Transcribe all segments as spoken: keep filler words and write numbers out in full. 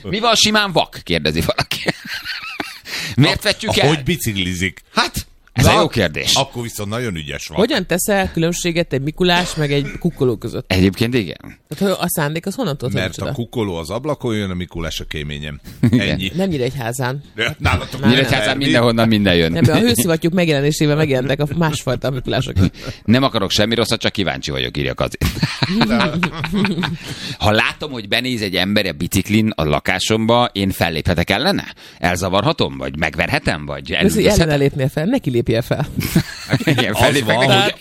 Mi van simán vak? Kérdezi valaki. Miért vetjük el? Hogy biciklizik? Hát, ez egy jó kérdés. Akkor viszont nagyon ügyes van. Hogyan teszel különbséget egy Mikulás meg egy kukkoló között? Egyébként igen. Tehát a szándék az honnan tudod? Mert a kukkoló az ablakon jön, a Mikulás a kéményem. Ennyi. Nem Nyíregyházán. Nálatok Nyíregyházán mindenhonnan minden jön. Nem, a hőszivattyúk megjelenésével megjelentek a másfajta Mikulások. Nem akarok semmi rosszat, csak kíváncsi vagyok, írja Kazi. Ha látom, hogy benéz egy ember a biciklin a lakásomba, én felléphetek ellene? Elzavarhatom? Vagy megverhetem? Vagy elüldözhetem? Ellene lépnél fel? Neki lépjél fel. Igen, fellépek neki, hogy...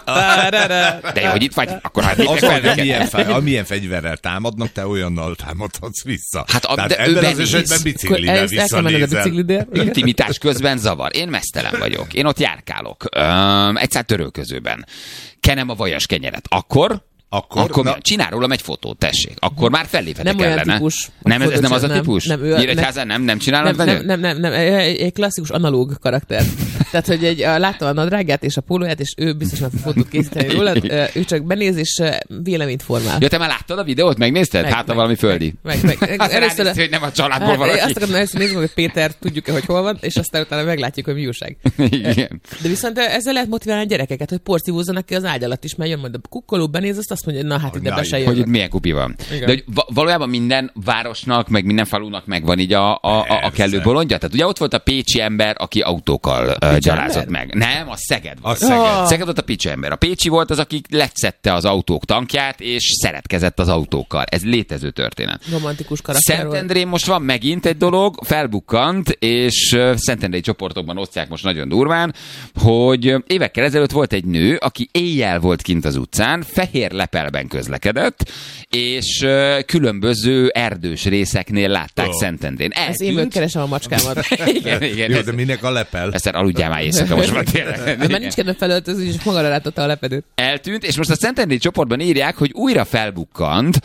De jó, hogy itt vagy, akkor hát lépek fel neked. Amilyen, fe, amilyen fegyverrel támadnak, te olyannal támadhatsz vissza. Hát a, Tehát de ebben ő az esetben biciklivel visszanézel. Intimitás közben zavar. Én meztelen vagyok. Én ott járkálok. Öm, egyszer törölközőben. Kenem a vajas kenyeret. Akkor... Akkor, Akkor na... csinál rólam egy fotót, tessék. Akkor már felléphetek nem ellene. Olyan típus. Nem, ez, ez nem az a típus? Nem, nem, Nyíregyházán nem, nem csinálnak nem, nem, nem, nem, nem, egy klasszikus analóg karakter. Tehát, hogy egy, látta a nadrágját és a pólóját, és ő biztos meg fog fotót készíteni róla, ő csak benéz és véleményt formál. Ja, te már láttad a videót? Megnézted? Meg, hát, meg, valami földi. Meg, meg, meg, azt ránézted, a... hogy nem a családból hát, valaki. Azt akarom, először nézzük, hogy Péter tudjuk-e, hogy hol van, és aztán utána meglátjuk, hogy mi újság. Igen. De viszont ezzel lehet motiválni a gyerekeket, hogy porszívózzanak ki az ágy alatt is, mert jön majd a kukkoló, benéz, azt mondja, na hát ide be se jön. Hogy milyen kupi van. Igen. De hogy valójában minden városnak, meg minden falunak megvan így a, a, a, a kellő bolondja. Tehát ugye ott volt a pécsi ember, aki autókkal uh, gyalázott meg. Nem, a Szeged volt. A Szeged. Oh. Szeged volt a pécsi ember. A pécsi volt az, aki lecette az autók tankját, és szeretkezett az autókkal. Ez létező történet. Romantikus karakter. Szentendrén most van megint egy dolog, felbukkant, és uh, szentendrei csoportokban osztják most nagyon durván, hogy évekkel ezelőtt volt egy nő, aki éjjel volt kint az utcán, fehér lepelben közlekedett, és uh, különböző erdős részeknél látták oh. Szentendrén. Ez én még keresem a macskámat. igen, igen. Jó, ez, de minek a lepel? Ezt aludjál már éjszaka most már tényleg. Mert nincs kedve felöltözni, és magára látotta a lepedőt. Eltűnt, és most a Szentendrei csoportban írják, hogy újra felbukkant.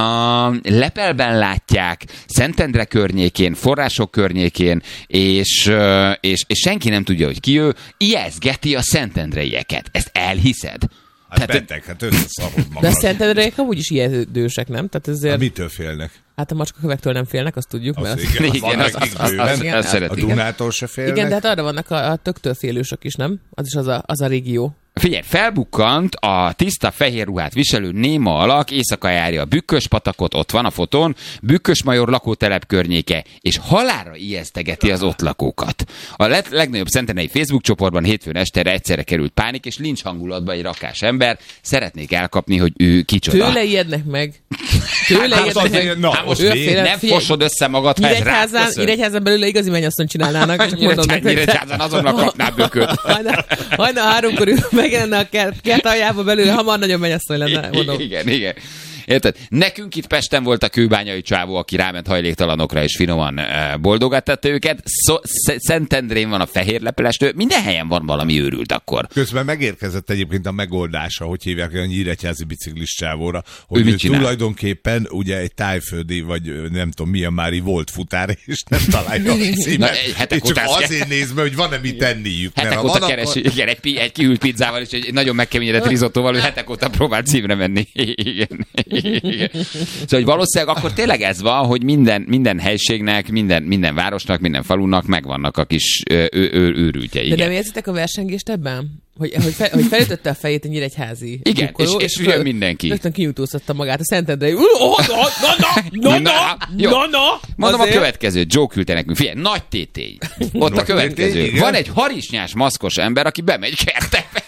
A lepelben látják, Szentendre környékén, források környékén, és, és, és senki nem tudja, hogy ki ő, ijeszgeti a szentendreieket. Ezt elhiszed? Hát Tehát, beteg, hát összeszarod magad. De a szentendreiek amúgy is ijesztősek, nem? Tehát ezért... Hát mitől félnek? Hát a macskakövektől nem félnek, azt tudjuk. Az mert igen, azt... igen, az, az, az, az, az, az szeretik. A Dunától se félnek. Igen, de hát arra vannak a, a töktől félősök is, nem? Az is az a, az a régió. Figyelj, felbukkant a tiszta fehér ruhát viselő néma alak, éjszaka járja a Bükkös patakot, ott van a fotón, Bükkös major lakótelep környéke, és halálra ijesztegeti az ott lakókat. A leg- legnagyobb szentendrei Facebook csoportban hétfőn estere egyszerre került pánik, és lincs hangulatba egy rakás ember. Szeretnék elkapni, hogy ő kicsoda. Tőle ijednek meg. Tőle hát, ijednek meg. Na, hát most fél, nem fosod össze magad, ha ez ráköszön. Nyíregyházán belőle igazi mennyasszony csinálnának. Nyíregyházán azonnal kapná Bököt. Hajna háromkor megjelenne a kert, kert aljába belőle, hamar nagyobb mennyasszony lenne, mondom. Igen, igen. Érted? Nekünk itt Pesten volt a kőbányai csávó, aki ráment hajléktalanokra, és finoman boldogatta őket. Szó, Szentendrén van a fehér lepelestő. Minden helyen van valami őrült akkor. Közben megérkezett egyébként a megoldása, hogy hívják a nyíregyházi biciklis csávóra, hogy ő, ő tulajdonképpen ugye egy tájföldi, vagy nem tudom, milyen mári volt futár, és nem találja a címet. És csak azért néz be, hogy van-e mit tenniük. Hetek óta keresi, akkor... igen, egy, egy kihűlt pizzával, és egy nagyon megkeményedett risottóval, ő hetek óta próbál címre menni. Igen. Igen. Szóval, hogy valószínűleg akkor tényleg ez van, hogy minden, minden helységnek, minden, minden városnak, minden falunak megvannak a kis ő, ő, őrültjei. De nem érzitek a versengést ebben? Hogy, hogy, fe, hogy felütötte a fejét a nyíregyházi igen, bukkoló, és, és, és jön mindenki. Rögtön kiutóztatta magát a Szentendrei. Na, na, na, na, na, na. Mondom a következő, Joe küldte nekünk. Figyelj, nagy tétély. Ott a következő. Van egy harisnyás maszkos ember, aki bemegy kertekbe.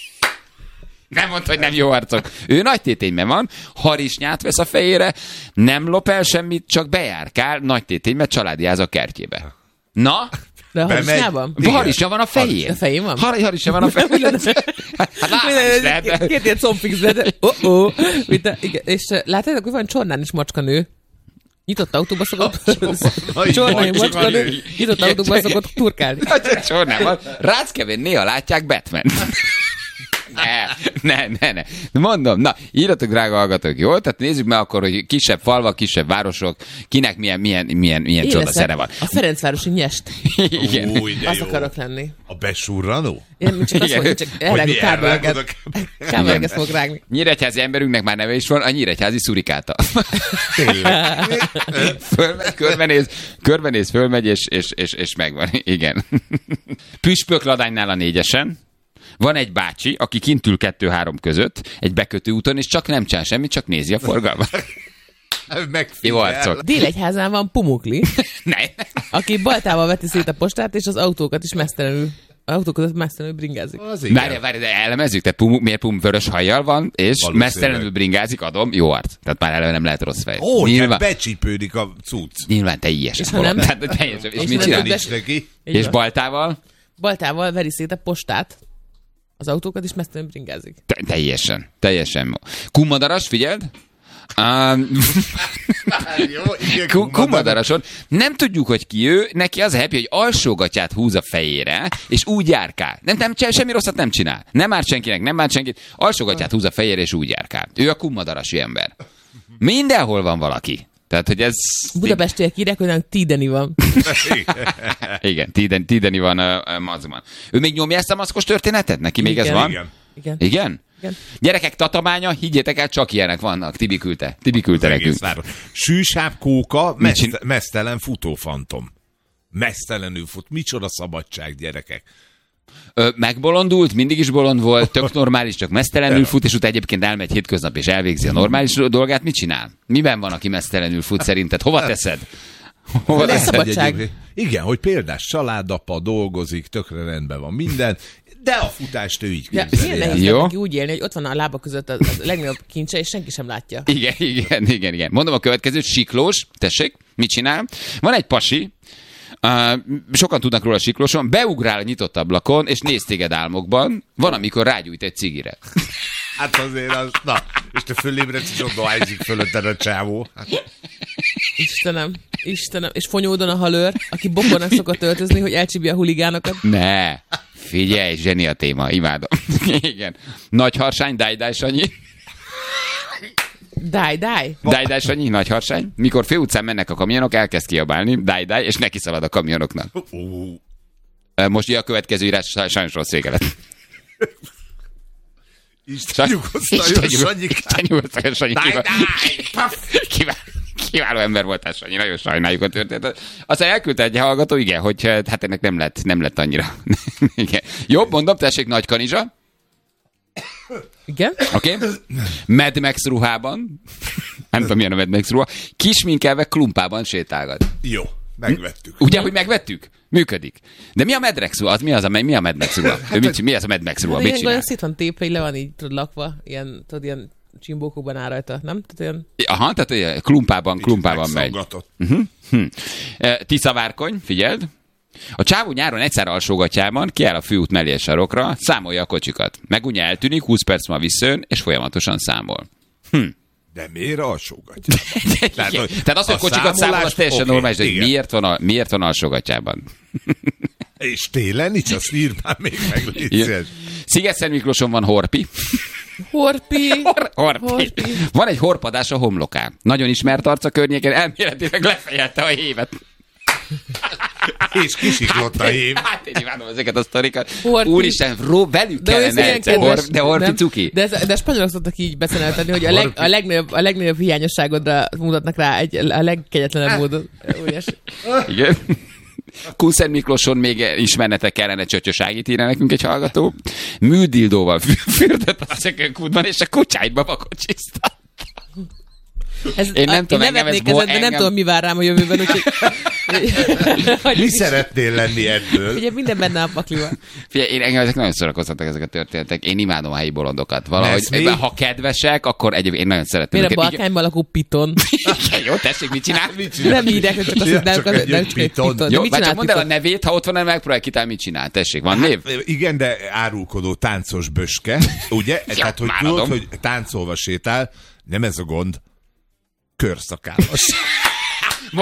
Nem mondta, hogy nem jó arcok. Ő nagy tétényben van, harisnyát vesz a fejére, nem lop el semmit, csak bejárkál nagy tétényben, családiáz a kertjébe. Na? De a harisnyában? Harisnya van a fején. A fején van? Har- harisnya van a fején. Hát látás, két ilyen combfixbe. Oh-oh. És látjátok, hogy van Csornán is macskanő. Nyitott autóba szokott Csornán macskanő. Nyitott autóba szokott turkálni. Csornában. Ráckevén néha látják Batman. Ne, ne, ne, ne. Mondom, na, írjatok, drága hallgatók, jó? Tehát nézzük meg akkor, hogy kisebb falvak, kisebb városok, kinek milyen, milyen, milyen, milyen csodaszere van. A Ferencvárosi nyest. Igen. Új, azt jó. akarok lenni. A besurranó? Én csak azt mondom, csak elrágok kábeleket. Kábeleket fogok rágni. Nyíregyházi emberünknek már neve is van, a nyíregyházi szurikáta. Tényleg. Fölmegy, körbenéz, körbenéz, fölmegy, és, és, és, és megvan. Igen. Püspökladánynál a négyesen. Van egy bácsi, aki kint ül kettő-három között, egy bekötő úton, és csak nem csinál semmit, csak nézi a forgalmat. Jó arcok. Délegyházán van Pumukli, Ne. aki baltával veti szét a postát, és az autókat is mesztelenül, az autókat mesztelenül bringázik. Várj, várj, de elemezzük, te pum, miért pum vörös hajjal van, és mesztelenül bringázik, adom, jó arc. Tehát már eleve nem lehet rossz fej. Ó, nyilván becsípődik a cucc. Nyilván te ilyes. És ha nem? Tehát, teljesen, és, és mit csinál? Neki. És baltával? Baltával veri szét a postát, az autókat is mesztelenül bringázik. Te, teljesen, teljesen. Kummadaras, figyeld? Um, Kummadarason. Nem tudjuk, hogy ki ő, neki az a happy, hogy alsógatját húz a fejére, és úgy járkál. Nem, nem, semmi rosszat nem csinál. Nem árt senkinek, nem árt senkit. Alsógatját húz a fejére, és úgy járkál. Ő a kummadarasi ember. Mindenhol van valaki. Tehát, hogy ez... Budapestiek írják, hogy nem Tideni van. Igen, Tideni, Tideni van uh, mazban. Ő még nyomja ezt a maszkos történetet? Neki még Igen. ez van? Igen. Igen. Igen? Igen. Gyerekek, Tatabánya, higgyétek el, csak ilyenek vannak. Tibi küldte. Tibi küldte nekünk. Sűsápkóka, Mit meszt, csin- mesztelen futófantom. Mesztelenül fut. Micsoda szabadság, gyerekek. Ö, megbolondult, mindig is bolond volt, tök normális, csak mesztelenül fut, és utána egyébként elmegy hétköznap, és elvégzi a normális dolgát. Mit csinál? Miben van, aki mesztelenül fut szerinted? Hova teszed? Hova De teszed? szabadság. Egy- Igen, hogy példás családapa, dolgozik, tökre rendben van minden, de a futást ő így Ja, képzeli milyen el. nehéz Jó. lehet neki úgy élni, hogy ott van a lába között a, a legnagyobb kincse, és senki sem látja. Igen, igen, igen, igen. Mondom a következőt, Siklós, tessék, mit csinál? Van egy pasi, Uh, sokan tudnak róla Siklóson, beugrál a nyitott ablakon, és néz téged álmokban, van, amikor rágyújt egy cigire. Hát azért az, na, és te fölébredsz, és ott dohányzik fölötted a csávó. Hát, Istenem, Istenem. És Fonyódon a halőr, aki bokornak szokott öltözni, hogy elcsípje a huligánokat. Ne, figyelj, zseni a téma, imádom. Igen. Nagy harsány, Dáj-Dáj Sanyi. Dáj, dáj. Dáj-Dáj Sanyi, nagy harsány. Mikor főutcán mennek a kamionok, elkezd kiabálni, Dáj-Dáj, és neki szalad a kamionoknak. ó, Most jön a következő írás, sajnos rossz vége lett. Isten nyugosztaljon, Sanyikát. Isten nyugosztaljon, Sanyi. Dáj, Kivál- dáj, paf. Kivál- Kiváló ember voltál, Sanyi, nagyon sajnáljuk a történetet. Aztán elküldte egy hallgató, igen, hogy hát ennek nem lett, nem lett annyira. Igen. Jobb, mondom, tessék, Nagy Kanizsa. Igen? Oké? Okay? Mad Max ruhában. Nem tudom, milyen a Mad Max ruha. Kisminkelve klumpában sétálgat. Jó, megvettük. Ugye, hogy megvettük? Működik. De mi a Mad Max ruha? Az mi az a, mi a Mad Max ruha? Ő mit, mi az a Mad Max ruha? Hát Mit ilyen csinál? olyan szét van tépve, így le van így, tudod, lakva, ilyen, tudod, ilyen csimbókokban áll rajta, nem? Tehát olyan... Aha, tehát ilyen klumpában, klumpában megy. Megszaggatott. Uh-huh. Hm. E, Tisza Várkony, figyeld. A csávó nyáron egyszer alsógatjában kiáll a főút mellé a sarokra, számolja a kocsikat. Megunja eltűnik, húsz perc múlva visszajön, és folyamatosan számol. Hm. De miért alsógatja? Tehát, Tehát az, hogy a kocsikat számol, az teljesen oké, normális, de hogy igen. miért van, a, miért van alsógatjában? És télen nincs, azt írd már még meg, légy szíves. Sziget-Szent Miklóson van Horpi. Horpi! Hor- Horpi. Horpi. Van egy horpadás a homlokán. Nagyon ismert arc a környéken, elméletileg lefejelte a hévet. És kisiklott a hív. Hát én imádom ezeket a sztorikat. Horpi. Úristen, ró, velük De, olyan kellene ilyen egyszer. kedves, Hor, de Horpi nem? cuki. De, ez, de a spanyolok szoktak így beszélni, hogy a, leg, a, legnagyobb, a legnagyobb hiányosságodra mutatnak rá egy, a legkegyetlenebb módon. Óriási. Igen. Kunszent Miklóson még ismernetek kellene, Csöcsöságit írja nekünk egy hallgató. Műdildóval fürdött a szökőkútban, és a kutyáidba vakocsiztat. Ez, Én nem a, tudom, én engem ez nevetnék bo- ezen, de nem engem- tudom, mi vár rám a jövőben, úgyhogy... Mi szeretnél lenni ebből? Ugye minden benne a pakliban. Figyelj, én engem ezek nagyon szórakoztatnak ezek a történetek. Én imádom a helyi bolondokat. Valahogy, Ez mi? ha kedvesek, akkor egyébként én nagyon szeretem Miért a őket. Balkányban lakó piton? Igen, jó, tessék, mit csinál? Nem írják, hogy csak azt, Ja, hogy nem, csak az, egy nem csak egy piton. piton. De Jó, mit bár csak csinált mondd el a piton? nevét, ha ott van, nem megpróbálj kitálni, mit csinál. Tessék, van név? Igen, de árulkodó táncos böske, ugye? Tehát, hogy már tudod, adom. hogy táncolva sétál, nem ez a gond, körszakállas. Most,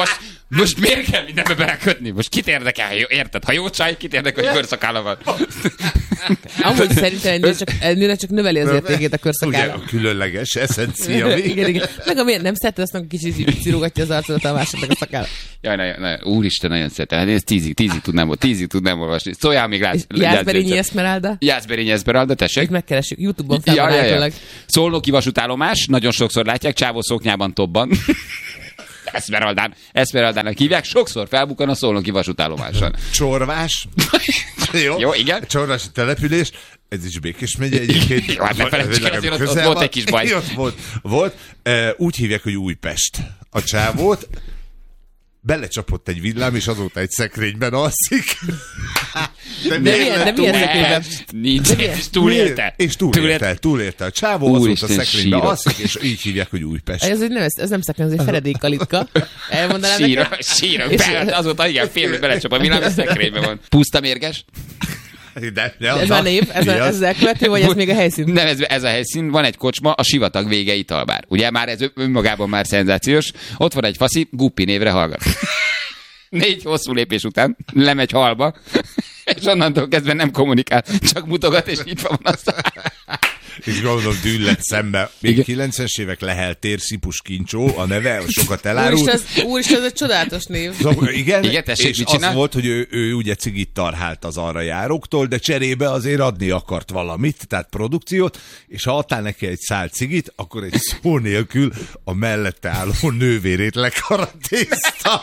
Most miért kell mindenbe belekötni? Most kit érdekel, ha jó, érted? Ha jó csaj, kit érdekel, hogy körszakála van? Amúgy szerintem nőnek csak, nőnek csak növeli az értékét a körszakála. Ugye a különleges eszencia. Igen, igen. Meg a miért nem szereted, azt meg kicsit cirogatja az arcodat a másodnak a szakála. Jaj, nagyon, nagyon, úristen, nagyon szeretem. Hát én ezt tízig, tízig tudnám, tízig tudnám olvasni. Szóljál még rá. Jászberényi Eszmeralda? Jászberényi Eszmeralda, tessék. Itt megkeressük, YouTube-on fel van állítólag. Szolnoki vasútállomás, nagyon sokszor látják, csávó szoknyában tobban. Eszmeraldán, Eszmeraldának hívják, sokszor felbukkan a szolnoki vasútállomáson. Csorvás. Jó, Jó, igen. Csorvási település, ez is Békés megye egyébként. Jó, hát ne felejtsük, azért ott, ott volt egy kis baj. Ott volt, volt. Úgy hívják, hogy Újpest. A csávót belecsapott egy villám, és azóta egy szekrényben alszik. De, de milyen, de milyen szekrényben? Nincs, és túlélte. És túlélte, túlélte. A csávó azóta szekrényben alszik, és így hívják, hogy Újpest. Ez, nem, ez nem szekrény, ez egy feredékkalitka. Elmondanám nekem? Sírok, sírok. Azóta igen, fél, belecsap a villám, és szekrényben van. Puszta mérges. De, de ez a név, ez, a, ez elkövető, vagy ez még a helyszín? Nem, ez, ez a helyszín, van egy kocsma, a Sivatag vége italbár. Ugye már ez önmagában már szenzációs. Ott van egy faszi, Guppi névre hallgat. Négy hosszú lépés után lemegy halba, és onnantól kezdve nem kommunikál, csak mutogat, és nyitva van aztán. És gondolom dűllet szembe. Még kilencvenes évek Lehel tér, Szipus Kincsó, a neve sokat elárul. Úristen, úristen, ez egy csodálatos név. Szóval, igen, igen, tessék, és az volt, hogy ő, ő ugye cigit tarhált az arra járóktól, de cserébe azért adni akart valamit, tehát produkciót, és ha adtál neki egy szál cigit, akkor egy szó nélkül a mellette álló nővérét lekaratézta.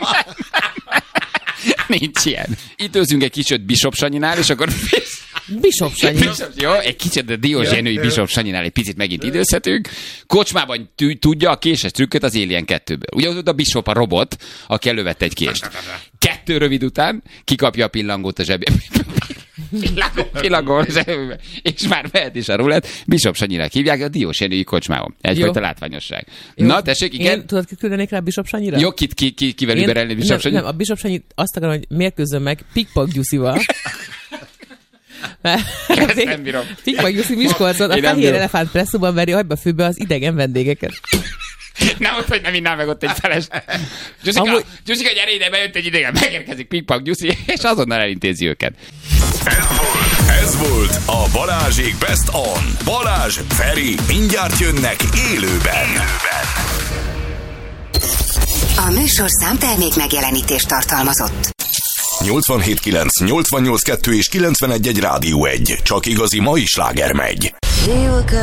Nincs ilyen. Időzünk egy kicsit Bishop Sanyinál, és akkor... Bishop Sanyi. Bishop, jó, egy kicsit a Diózsénői Bishop Sanyinál egy picit megint időzhetünk. Kocsmában tű, tudja a késes trükköt az Alien kettőből. Ugye a Bishop a robot, aki elővette egy kést. Kettő rövid után kikapja a pillangót a zsebébe. Pillangó, pillangó a zsebébe. És már mehet is a rulett. Bishop Sanyinak hívják a Diózsénői kocsmában. Egyfajta látványosság. Jó. Na, tessék, igen. Én, tudod, ki küldenék rá Bishop Sanyira? Jó, kit, ki, ki, kivel überelni Bishop Sanyi? Nem, a Bishop Sanyi azt akarom, hogy mérkőzzön meg Pikpak Gyuszival. Ezt nem bírom. Pikpak Gyuszi Miskolcon a Fehér Elefánt presszóban veri agyba főbe az idegen vendégeket. Nem ott, hogy nem innál meg ott egy feles. Gyuszika, Amúgy... Gyuszika, gyere ide, bejött egy idegen, megérkezik Pikpak Gyuszi, és azonnal elintézi őket. Ez volt, ez volt a Balázsék Best On. Balázs, Feri, mindjárt jönnek élőben. élőben. A műsorszám termék megjelenítést tartalmazott. nyolcvanhét kilenc, nyolcvannyolc kettő és kilencvenegy egy Rádió egy. Csak igazi mai sláger megy.